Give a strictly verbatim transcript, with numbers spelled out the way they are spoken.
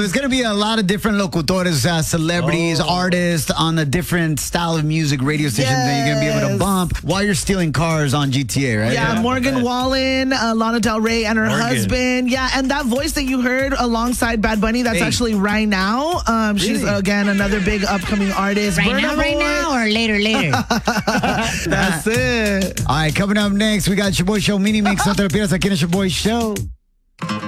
there's going to be a lot of different locutores, uh, celebrities, Oh. artists on a different style of music, radio stations that you're going to be able to Yes. bump while you're stealing cars on G T A, right? Yeah, Yeah, Morgan bet. Wallen, uh, Lana Del Rey, and her Morgan. husband. Yeah, and that voice that you heard alongside Bad Bunny, that's Hey. actually Right Now. Um, she's, Really? again, another big upcoming artist. Right Burna now, right Boy. now, or later, later. That's it. All right, coming up next, we got your boy Show Mini Mix. No te lo pierdas aquí en el Your Boy Show.